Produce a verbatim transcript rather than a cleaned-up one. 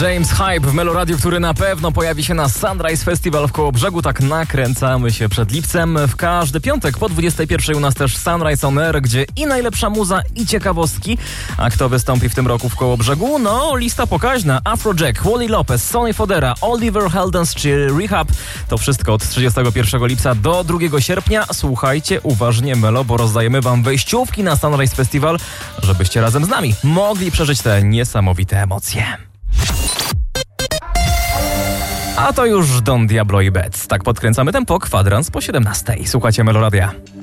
James Hype w Meloradiu, który na pewno pojawi się na Sunrise Festival w Kołobrzegu. Tak nakręcamy się przed lipcem. W każdy piątek po dwudziestej pierwszej u nas też Sunrise On Air, gdzie i najlepsza muza, i ciekawostki. A kto wystąpi w tym roku w Kołobrzegu? No, lista pokaźna. Afrojack, Wally Lopez, Sonny Fodera, Oliver Heldens czy Rehab. To wszystko od trzydziestego pierwszego lipca do drugiego sierpnia. Słuchajcie uważnie, Melo, bo rozdajemy wam wejściówki na Sunrise Festival, żebyście razem z nami mogli przeżyć te niesamowite emocje. A to już Don Diablo i Betts. Tak podkręcamy tempo, kwadrans po siedemnastej. Słuchajcie Meloradia.